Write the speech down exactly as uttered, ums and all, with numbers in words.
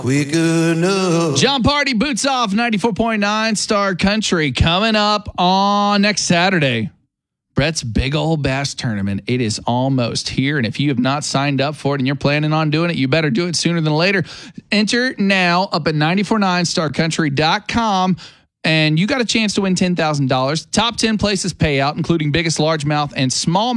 quick enough. John Party, Boots Off, ninety-four point nine Star Country, coming up on next Saturday. Brett's Big Old Bass Tournament. It is almost here, and if you have not signed up for it and you're planning on doing it, you better do it sooner than later. Enter now up at nine four nine star country dot com, and you got a chance to win ten thousand dollars. Top ten places payout, including biggest largemouth and small